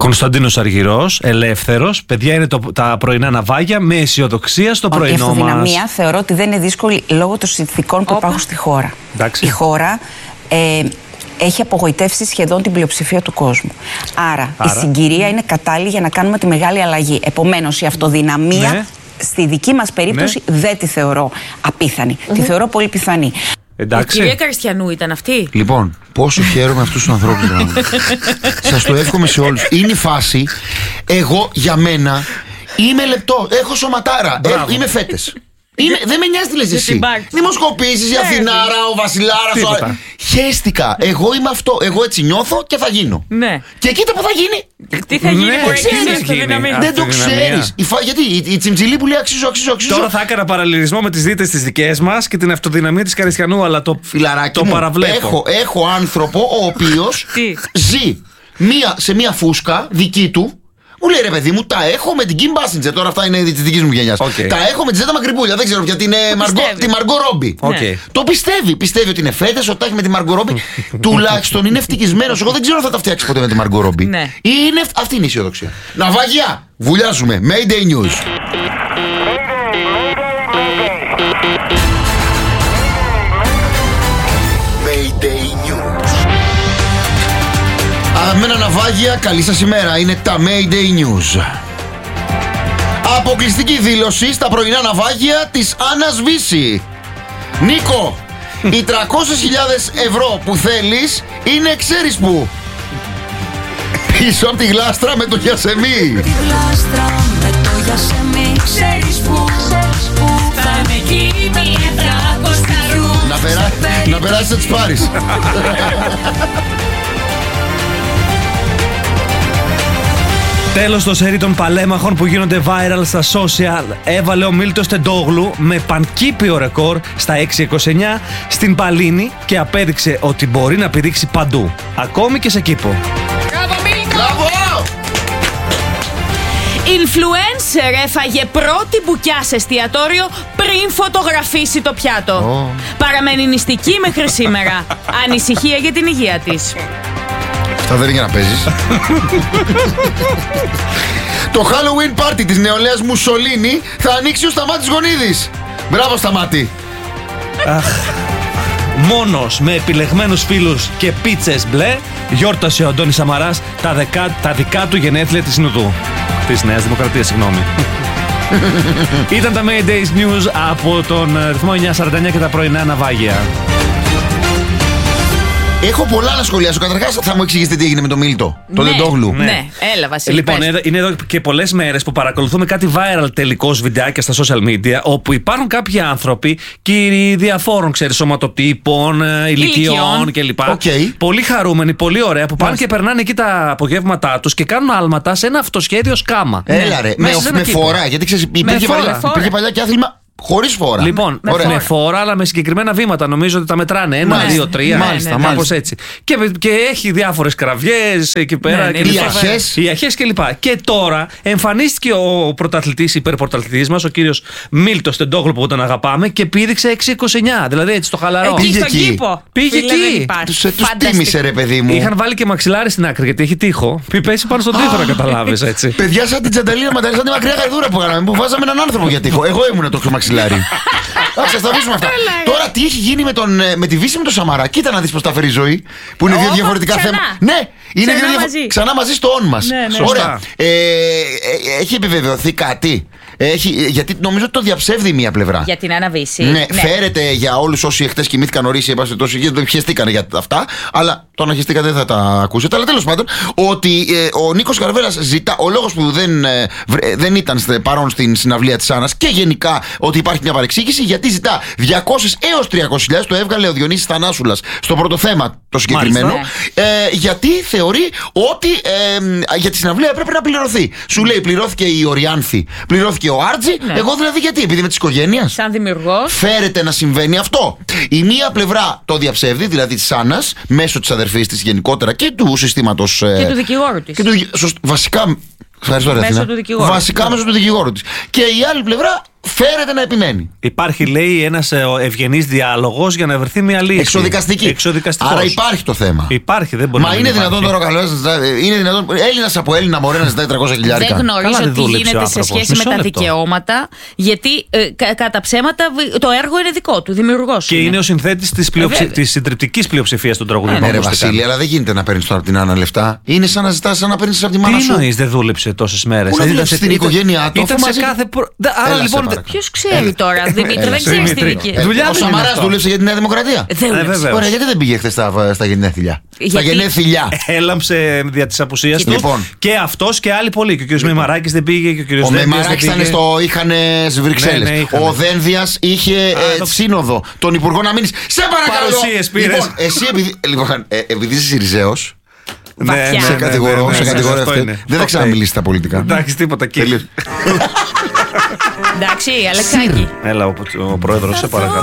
Κωνσταντίνος Αργυρός, ελεύθερος. Παιδιά, είναι τα πρωινά ναυάγια με αισιοδοξία στο πρωινό μας. Η αυτοδυναμία θεωρώ ότι δεν είναι δύσκολη λόγω των συνθηκών που υπάρχουν στη χώρα. Εντάξει. Η χώρα έχει απογοητεύσει σχεδόν την πλειοψηφία του κόσμου. Άρα η συγκυρία είναι κατάλληλη για να κάνουμε τη μεγάλη αλλαγή. Επομένως, η αυτοδυναμία στη δική μας περίπτωση δεν τη θεωρώ απίθανη. Τη θεωρώ πολύ πιθανή. Εντάξει. Η κυρία Καριστιανού ήταν αυτή. Λοιπόν, πόσο χαίρομαι αυτούς τους ανθρώπους. Σας το εύχομαι σε όλους. Είναι η φάση. Εγώ για μένα είμαι λεπτό. Έχω σωματάρα. Είμαι φέτες. Δεν με νοιάζει τι λες εσύ. Δημοσκοπήσεις, η Αθηνάρα, ο Βασιλάρας. Χαίστηκα. Εγώ είμαι αυτό. Εγώ έτσι νιώθω και θα γίνω. Ναι. Και κοίτα που θα γίνει. Τι θα γίνει, δεν το ξέρεις. Γιατί η τσιμτσιλή που λέει αξίζω. Τώρα θα έκανα παραλληλισμό με τις δίτες τις δικές μας και την αυτοδυναμία της Καριστιανού, αλλά το παραβλέπω. Έχω άνθρωπο ο οποίος ζει σε μία φούσκα δική του. Μου λέει ρε παιδί μου, τα έχω με την Kim Basinger. Τώρα αυτά είναι τη δική μου γενιά. Τα έχω με τη Ζέτα Μακρυπούλια. Δεν ξέρω πια την τη Μαργκό Ρόμπι. Το πιστεύει ότι είναι φέτες, ότι τα έχει με τη Μαργκό Ρόμπι. Τουλάχιστον είναι ευτυχισμένος. Εγώ δεν ξέρω αν θα τα φτιάξει ποτέ με τη Μαργκό Ρόμπι. Αυτή είναι η αισιοδοξία. Ναυάγια, βουλιάζουμε. Mayday News. Αγαπημένα ναυάγια, καλή σας ημέρα. Είναι τα Mayday News. Αποκλειστική δήλωση στα πρωινά ναυάγια της Άννας Βύση. Νίκο, οι 300.000 ευρώ που θέλεις είναι ξέρεις που. Πίσω από τη γλάστρα με το Γιασεμί. Τη γλάστρα με το Γιασεμί. Ξέρεις που θα με εκεί με 300 να περάσεις να τις πάρεις. Τέλος το σερί των παλέμαχων που γίνονται viral στα social έβαλε ο Μίλτος Τεντόγλου με πανκύπιο ρεκόρ στα 6.29 στην Παλίνη και απέδειξε ότι μπορεί να πηδήξει παντού, ακόμη και σε κήπο. Μπράβο Μίλτο! Μπράβο! Influencer έφαγε πρώτη μπουκιά σε εστιατόριο πριν φωτογραφίσει το πιάτο. Παραμένει νηστική μέχρι σήμερα. Ανησυχία για την υγεία της. Αυτά δεν είναι για να παίζεις. Το Halloween party της νεολαίας Μουσολίνη θα ανοίξει ο Σταμάτης Γονίδης. Μπράβο Σταμάτη. Μόνος με επιλεγμένους φίλους και πίτσες μπλε γιόρτασε ο Αντώνης Σαμαράς τα δικά του γενέθλια της Νουδού. Της Νέας Δημοκρατίας, συγγνώμη. Ήταν τα Maydays News από τον ρυθμό 949 και τα πρωινά ναυάγια. Έχω πολλά να σχολιάσω. Καταρχάς, θα μου εξηγήσετε τι έγινε με τον Μίλτο, τον Τεντόγλου. Ναι, έλα Βασίλη. Λοιπόν, είναι εδώ και πολλές μέρες που παρακολουθούμε κάτι viral τελικώς βιντεάκια στα social media, όπου υπάρχουν κάποιοι άνθρωποι, κύριοι διαφόρων, σωματοτύπων, ηλικιών κλπ. Πολύ χαρούμενοι, πολύ ωραία, που πάνε και περνάνε εκεί τα απογεύματά τους και κάνουν άλματα σε ένα αυτοσχέδιο σκάμα. Έλα ρε, με φορά. Γιατί ξέρεις, υπήρχε παλιά και άθλημα. Χωρίς φόρα. Λοιπόν, με φόρα, αλλά με συγκεκριμένα βήματα. Νομίζω ότι τα μετράνε. 1, 2, 3. Μάλιστα. Κάπως έτσι. Και έχει διάφορες κραυγές εκεί πέρα. Οι αχές κλπ. Και τώρα εμφανίστηκε ο πρωταθλητής, υπερπρωταθλητής μας, ο κύριος Μίλτος Τεντόγλου που τον αγαπάμε και πήδηξε 6.29. Δηλαδή έτσι το χαλαρό. Εκεί στον κήπο. Πήγε εκεί. Τους τίμησε ρε παιδί μου. Είχαν βάλει και μαξιλάρι στην άκρη γιατί έχει τείχο. Πέσει πάνω στον τείχο να καταλάβεις έτσι. Παιδιά, σαν την Τσανταλίνα Μανταλή, σαν τη μακριά γαϊδούρα που κάναμε, που βάζαμε έναν άνθρωπο για τείχο. Εγώ ήμουν το μαξιλάρι. Θα τα βρίσκουμε αυτά. Τώρα τι έχει γίνει με τη Βύση με το Σαμαρά. Κοίτα να δεις πως τα φέρει η ζωή. Που είναι δύο διαφορετικά θέματα. Ναι, είναι ξανά μαζί στο on μας. Ωραία. Έχει επιβεβαιωθεί κάτι. Γιατί νομίζω ότι το διαψεύδει μία πλευρά. Για την Άννα Βύση. Ναι, φέρεται για όλους όσοι χτες κοιμήθηκαν νωρίς ή δεν πιεστήκανε για αυτά. Αλλά το να χεστήκατε δεν θα τα ακούσετε. Αλλά τέλος πάντων, ότι ο Νίκος Καρβέλας ζητά, ο λόγος που δεν ήταν παρόν στην συναυλία της Άννας και γενικά ότι υπάρχει μια παρεξήγηση, γιατί ζητά 200 έως 300.000, το έβγαλε ο Διονύσης Θανάσουλας στο πρώτο θέμα το συγκεκριμένο, γιατί θεωρεί ότι για τη συναυλία έπρεπε να πληρωθεί. Σου λέει πληρώθηκε η Οριάνθη, πληρώθηκε ο Άρτζη, εγώ δηλαδή γιατί, επειδή είμαι της οικογένειας. Σαν δημιουργός. Φέρεται να συμβαίνει αυτό. Η μία πλευρά το διαψεύδει, δηλαδή της Άννας, μέσω της αδερφής της γενικότερα και του συστήματος. Και του δικηγόρου της. Βασικά. Ευχαριστώ, μέσω του δικηγόρου. Βασικά μέσω του δικηγόρου της. Και η άλλη πλευρά φέρεται να επιμένει. Υπάρχει, λέει, ένας ευγενής διάλογος για να βρεθεί μια λύση. Εξοδικαστική. Άρα υπάρχει το θέμα. Υπάρχει, δεν μπορεί. Μα είναι δυνατόν τώρα ο Καλαβέρας να ζητάει. Είναι δυνατόν Έλληνας από Έλληνα μωρέ να ζητάει 300.000. Δεν γνωρίζω τι γίνεται σε σχέση με τα δικαιώματα, γιατί κατά ψέματα το έργο είναι δικό του, δημιουργός. Και είναι ο συνθέτης της συντριπτικής πλειοψηφίας των τραγουδιών. Ναι, ρε Βασίλη, αλλά δεν γίνεται να παίρνεις τώρα από την Άννα λεφτά. Είναι σαν να ζητάς, σαν να παίρνεις από τη μάνα σου. Τι εννοείς, δεν δούλεψε τόσες μέρες. Δεν δούλεψε στην οικογένειά του. Άρα λοιπόν. Ποιος ξέρει τώρα, Δημήτρη, δεν ξέρεις τι δική. Ο Σαμαράς δούλεψε για τη Νέα Δημοκρατία. Ωραία, γιατί δεν πήγε χθες στα γενέθλια. Στα γενέθλια. Έλαμψε δια της απουσίας του. Και αυτός και άλλοι πολλοί. Και ο κ. Μημαράκης δεν πήγε και ο κ. Ο Μημαράκης είχαν στις Βρυξέλλες. Ο Δένδιας είχε σύνοδο των υπουργών αμήνης. Σε παρακαλώ. Λοιπόν, εσύ επειδή είσαι Συριζέος. Ναι, σε κατηγορώ. Δεν θα ξαναμιλήσει τα πολιτικά. Εντάξει, τίποτα εκεί. Εντάξει, Αλεξάκη. Έλα, ο πρόεδρος, σε παρακαλώ.